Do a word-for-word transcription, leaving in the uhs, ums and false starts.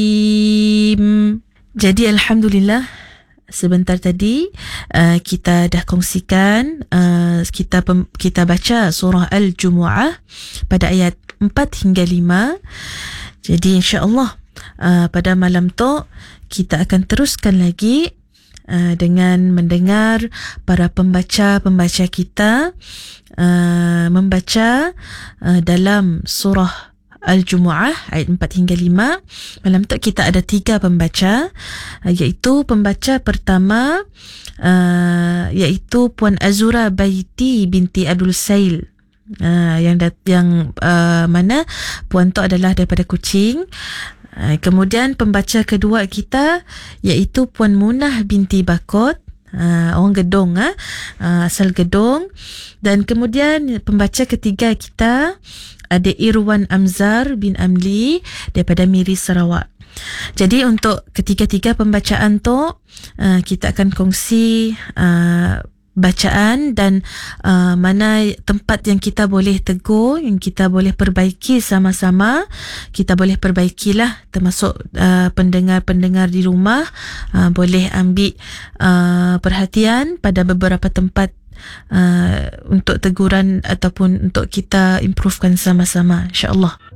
Jadi Alhamdulillah, sebentar tadi uh, kita dah kongsikan uh, kita pem, kita baca surah Al-Jumu'ah pada ayat empat hingga lima. Jadi insya-Allah uh, pada malam tu kita akan teruskan lagi uh, dengan mendengar para pembaca-pembaca kita uh, membaca uh, dalam surah Al-Jumu'ah ayat empat hingga lima. Malam tu kita ada tiga pembaca, iaitu pembaca pertama uh, iaitu Puan Azura Baiti binti Abdul Sail, uh, yang dat- yang uh, mana puan tu adalah daripada Kuching. Uh, kemudian pembaca kedua kita iaitu Puan Munah binti Bakot, Uh, orang Gedong, uh, asal Gedong. Dan kemudian pembaca ketiga kita ada Irwan Amzar bin Amli daripada Miri, Sarawak. Jadi untuk ketiga-tiga pembacaan tu uh, kita akan kongsi uh, bacaan dan uh, mana tempat yang kita boleh tegur, yang kita boleh perbaiki sama-sama. Kita boleh perbaikilah, termasuk uh, pendengar-pendengar di rumah uh, boleh ambil uh, perhatian pada beberapa tempat uh, untuk teguran ataupun untuk kita improvekan sama-sama, insya-Allah.